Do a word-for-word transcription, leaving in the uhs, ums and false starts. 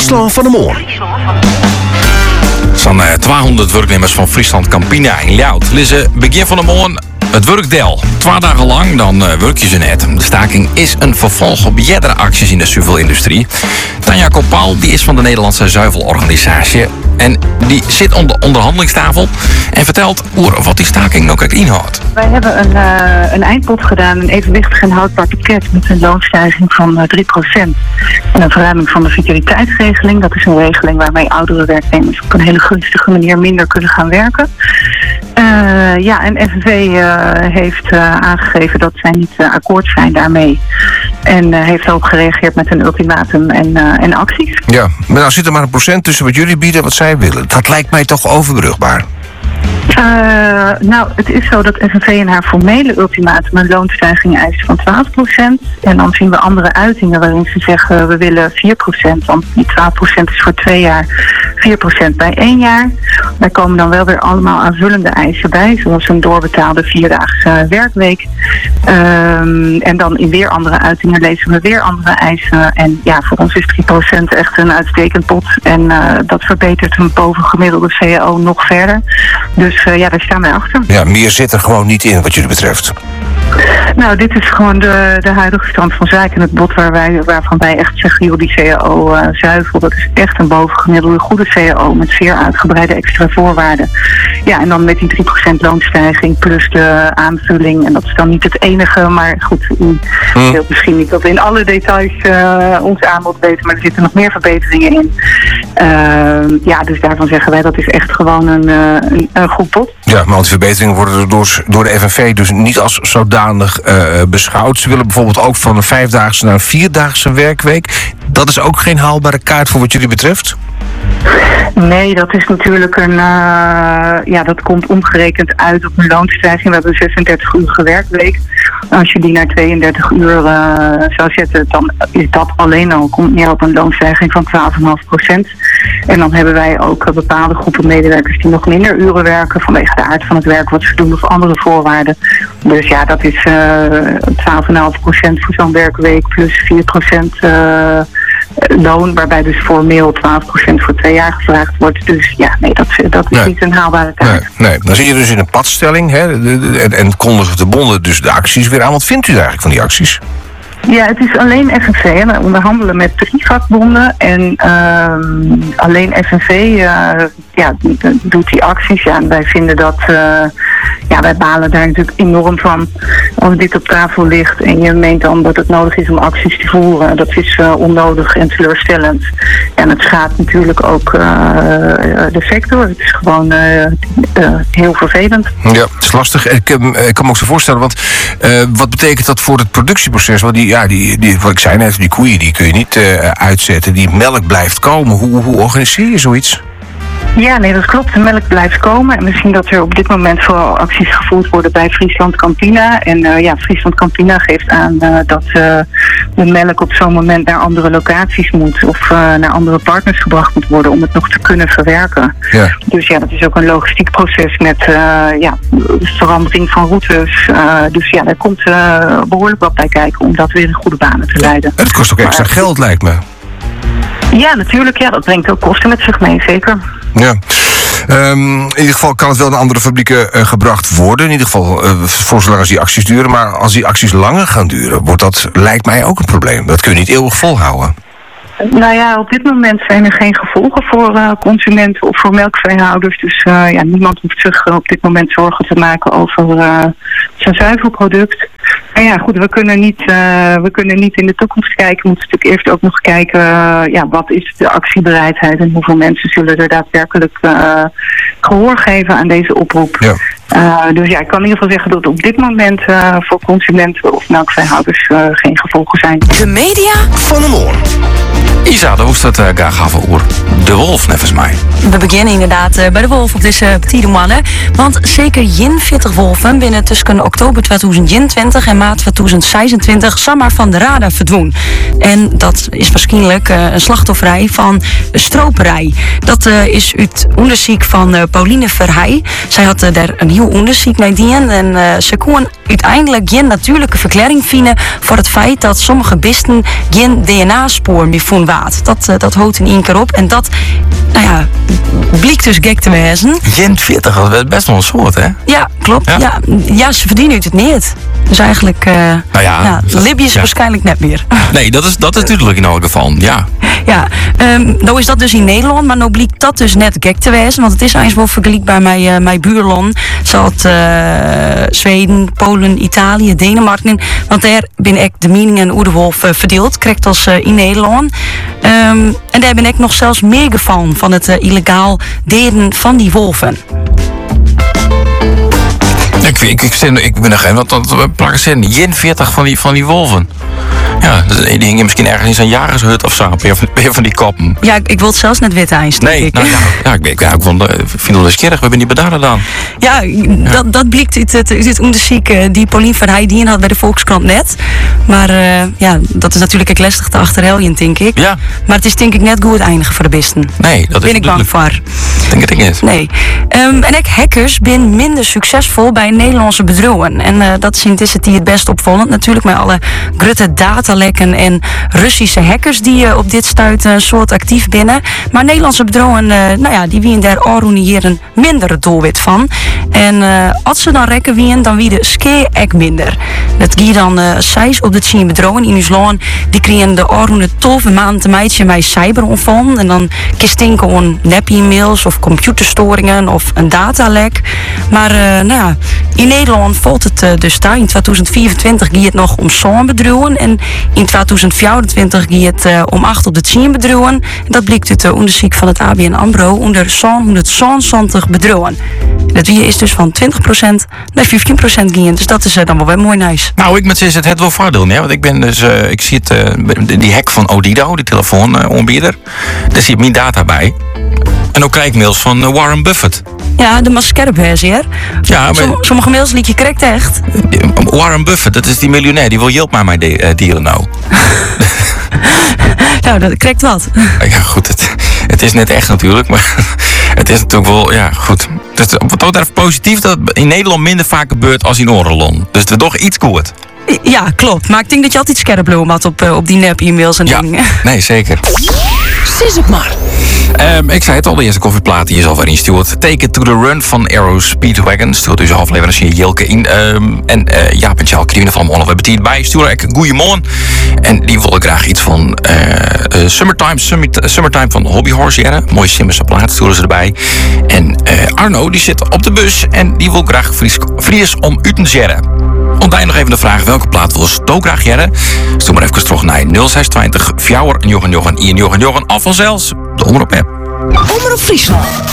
Friesland van de Moorn. Zo'n uh, tweehonderd werknemers van Friesland Campina in Ljout lezen begin van de morgen het werkdeel. Twee dagen lang, dan uh, werk je ze net. De staking is een vervolg op meerdere acties in de zuivelindustrie. Tanja Kopaal, die is van de Nederlandse Zuivelorganisatie. En die zit om de onderhandelingstafel en vertelt over wat die staking nou echt inhoudt. Wij hebben een, uh, een eindpot gedaan, een evenwichtig en houdbaar pakket met een loonstijging van uh, drie procent. En een verruiming van de vitaliteitsregeling. Dat is een regeling waarmee oudere werknemers op een hele gunstige manier minder kunnen gaan werken. Uh, ja, en F N V uh, heeft uh, aangegeven dat zij niet uh, akkoord zijn daarmee. En uh, heeft ook gereageerd met een ultimatum en, uh, en acties. Ja, maar nou zit er maar een procent tussen wat jullie bieden en wat zij willen. Dat lijkt mij toch overbrugbaar. Uh, nou, het is zo dat F N V in haar formele ultimatum een loonstijging eist van twaalf procent. En dan zien we andere uitingen waarin ze zeggen we willen vier procent. Want die twaalf procent is voor twee jaar, vier procent bij één jaar. Daar komen dan wel weer allemaal aanvullende eisen bij. Zoals een doorbetaalde vierdaagse werkweek. Um, en dan in weer andere uitingen lezen we weer andere eisen. En ja, voor ons is drie procent echt een uitstekend pot. En uh, dat verbetert een bovengemiddelde C A O nog verder. Dus uh, ja, daar staan wij achter. Ja, meer zit er gewoon niet in wat jullie betreft. Nou, dit is gewoon de, de huidige stand van zaken. Het bod waar wij, waarvan wij echt zeggen, joh, die C A O uh, zuivel, dat is echt een bovengemiddelde goede C A O met zeer uitgebreide extra voorwaarden. Ja, en dan met die drie procent loonstijging plus de aanvulling. En dat is dan niet het enige, maar goed, u hmm. wilt misschien niet dat we in alle details uh, ons aanbod weten, maar er zitten nog meer verbeteringen in. Uh, ja, dus daarvan zeggen wij, dat is echt gewoon een, uh, een, een goed pot. Ja, maar die verbeteringen worden door, door de F N V dus niet als zodanig uh, beschouwd. Ze willen bijvoorbeeld ook van een vijfdaagse naar een vierdaagse werkweek. Dat is ook geen haalbare kaart voor wat jullie betreft? Nee, dat is natuurlijk een... Uh, ja, dat komt omgerekend uit op een loonstijging. We hebben een zesendertig uurige werkweek. Als je die naar tweeëndertig uur uh, zou zetten, dan is dat alleen al komt neer op een loonstijging van twaalf komma vijf procent. En dan hebben wij ook uh, bepaalde groepen medewerkers die nog minder uren werken vanwege de aard van het werk wat ze doen of andere voorwaarden. Dus ja, dat is uh, twaalf komma vijf procent voor zo'n werkweek plus vier procent uh, loon, waarbij dus formeel twaalf procent voor twee jaar gevraagd wordt. Dus ja, nee, dat, dat is nee. niet een haalbare taak. Nee, nee, dan zit je dus in een padstelling, hè, en, en kondigen de bonden dus de acties weer aan. Wat vindt u eigenlijk van die acties? Ja, het is alleen F N V. We onderhandelen met drie vakbonden. En uh, alleen F N V uh, ja, doet die acties. Ja, en wij vinden dat... Uh, ja, wij balen daar natuurlijk enorm van. Als dit op tafel ligt en je meent dan dat het nodig is om acties te voeren. Dat is uh, onnodig en teleurstellend. En het schaadt natuurlijk ook uh, de sector. Het is gewoon uh, uh, heel vervelend. Ja, het is lastig. Ik, uh, ik kan me ook zo voorstellen, want uh, wat betekent dat voor het productieproces? Want die, ja, die, die, wat ik zei net, die koeien die kun je niet uh, uitzetten. Die melk blijft komen. Hoe, hoe organiseer je zoiets? Ja, nee, dat klopt. De melk blijft komen. En we zien dat er op dit moment vooral acties gevoerd worden bij Friesland Campina. En uh, ja, Friesland Campina geeft aan uh, dat uh, de melk op zo'n moment naar andere locaties moet. Of uh, naar andere partners gebracht moet worden om het nog te kunnen verwerken. Ja. Dus ja, dat is ook een logistiek proces met uh, ja, verandering van routes. Uh, dus ja, daar komt uh, behoorlijk wat bij kijken om dat weer in goede banen te leiden. Het kost ook extra maar, geld, lijkt me. Ja, natuurlijk. Ja, dat brengt ook kosten met zich mee, zeker. Ja. Um, in ieder geval kan het wel naar andere fabrieken uh, gebracht worden. In ieder geval uh, voor zolang als die acties duren. Maar als die acties langer gaan duren, wordt dat, lijkt mij, ook een probleem. Dat kun je niet eeuwig volhouden. Nou ja, op dit moment zijn er geen gevolgen voor uh, consumenten of voor melkveehouders. Dus uh, ja, niemand hoeft zich uh, op dit moment zorgen te maken over uh, zijn zuivelproduct. Maar ja, goed, we kunnen niet, uh, we kunnen niet in de toekomst kijken. We moeten natuurlijk eerst ook nog kijken, uh, ja, wat is de actiebereidheid en hoeveel mensen zullen er daadwerkelijk uh, gehoor geven aan deze oproep. Ja. Uh, dus ja, ik kan in ieder geval zeggen dat op dit moment uh, voor consumenten of melkveehouders uh, geen gevolgen zijn. De media van de morgen. Isa, daar hoeft het uh, graag af over de wolf, nevens mij. We beginnen inderdaad uh, bij de wolf op deze petite mannen. Want zeker eenenveertig wolven binnen tussen oktober tweeduizend eenentwintig en maart tweeduizend zesentwintig zomaar van de radar verdween. En dat is waarschijnlijk uh, een slachtofferij van stroperij. Dat uh, is uit onderzoek van uh, Pauline Verheij. Zij had uh, daar een nieuw onderzoek naar dien en uh, ze kon uiteindelijk geen natuurlijke verklaring vinden voor het feit dat sommige beesten geen D N A-spoor meer vonden waren. maat. Dat, uh, dat houdt in één keer op. En dat, nou ja, blijkt dus gek te wezen. Jen veertig, dat is best wel een soort, hè? Ja, klopt. Ja, ja, ja ze verdienen het niet. Dus eigenlijk, uh, nou ja, ja, dat, Libje is ja. waarschijnlijk net meer. Nee, dat is, dat is natuurlijk in elk geval, ja. Ja, um, nou is dat dus in Nederland, maar nou blijkt dat dus net gek te wezen. Want het is eigenlijk wel vergelijkbaar met uh, mijn buurland. Zoals uh, Zweden, Polen, Italië, Denemarken. Want daar ben ik de meningen hoe de wolf uh, verdeeld. Krijgt als uh, in Nederland. Um, en daar ben ik nog zelfs meer gevallen van het uh, illegaal deden van die wolven. Ik, ik, ik, ik ben er geen, want dat plakken ze Jen veertig van die, van die wolven. Ja, die hingen misschien ergens in zijn jagershut of zo, weer van, weer van die koppen. Ja, ik, ik wil het zelfs net weten eens. Nee, ik. nou ja, ja, ik, ik, ja, ik vond, vind het wel eens kerig, we hebben die bedaden dan. Ja, ja, dat, dat blijkt uit het, uit het onderzoek uh, die Paulien van Heijden had bij de Volkskrant net. Maar uh, ja, dat is natuurlijk een lastig te achterheljen, denk ik. Ja. Maar het is denk ik net goed eindigen voor de besten. Nee, dat is ben ik bang voor. Denk het niet. Nee. Um, en ik hackers ben minder succesvol bij Nederlandse bedrijven. En uh, dat zien is het die het best opvallend natuurlijk met alle grutte datalekken en Russische hackers die uh, op dit stuit een uh, soort actief binnen. Maar Nederlandse bedrijven, uh, nou ja, die wien daar organiëren minder het doelwit van. En uh, als ze dan rekken wien, dan wie de ske ek minder. Dat gie dan uh, zes op de tien bedrijven in ons land. Die kregen de oranje tolve maanden te meidje met cyberonval. En dan kistinken on nep-e-mails of computerstoringen of een datalek. Maar uh, nou ja, in Nederland valt het uh, dus daar. In tweeduizend vierentwintig ging het nog om zo'n bedrijven. En in tweeduizend vierentwintig ging het uh, om acht op de tien bedrijven. En dat blijkt uit de onderzoek van het A B N AMRO onder honderdzevenenzestig bedrijven. Dat wie is dus van twintig procent naar vijftien procent ging. Dus dat is uh, dan wel weer mooi nice. Nou, ik met z'n het het wel voordeel, hè? Want ik ben dus, uh, ik zie het, uh, die hack van Odido, die telefoonaanbieder. Uh, daar zit mijn data bij. En ook krijg ik mails van uh, Warren Buffett. Ja, de maskerbeheer, hier. Ja, maar... Som, sommige mails liet je correct echt. Warren Buffett, dat is die miljonair, die wil Jilt maar mij de, uh, dealen nou. Nou, dat krijgt wat. Ja, goed, het, het is net echt natuurlijk, maar het is natuurlijk wel, ja, goed. Het is wat dat betreft positief dat het in Nederland minder vaak gebeurt als in Oorlog. Dus het is toch iets goed. Ja, klopt. Maar ik denk dat je altijd scherp bloem had op, uh, op die nep-e-mails en ja, dingen. Nee, zeker. Sis het maar. Um, ik zei het al, de eerste koffieplaat die is alweer ingestuurd. Take It To The Run van Aero Speedwagon. Stuurt dus halfleverancier Jilke in. Um, en uh, Jaap en Tjalke, die van Monnen, we hebben het hierbij. Stuur ik een goeie morgen. En die wilde graag iets van uh, uh, Summertime, Summit, uh, Summertime van Hobby Horse jaren. Mooie Simmerse plaat sturen ze erbij. En uh, Arno, die zit op de bus en die wil graag Fries, Fries om Uten jaren. Ontdij nog even de vraag welke plaat wil Sto graag jaren. Stuur maar even terug naar nul zes twintig, Fjouwer, Jochen, Jochen, Ian, Jochen, Jochen. Af vanzelfs, de Omroep app. Omroep Friesland.